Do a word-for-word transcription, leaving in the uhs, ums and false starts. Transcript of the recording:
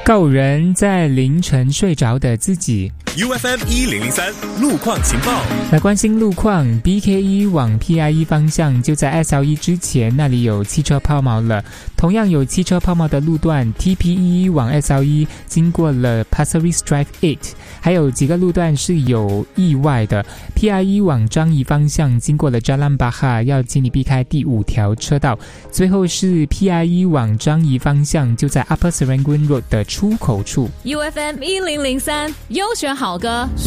告人在凌晨睡着的自己。 U F M 一零零三路况情报， 来关心路况 ，B K 一 往 P I 一 方向就在 S L 一 之前，那里有汽车抛锚了。同样有汽车抛锚的路段 ，T P 一 往 S L 一 经过了 Pasir Ris Drive 八，还有几个路段是有意外的。P I 一 往樟宜方向经过了 Jalan Bahar， 要请你避开第五条车道。最后是 P I 一 往樟宜方向，就在 Upper Serangoon Road 的出口处。 U F M 一零零三优选好歌。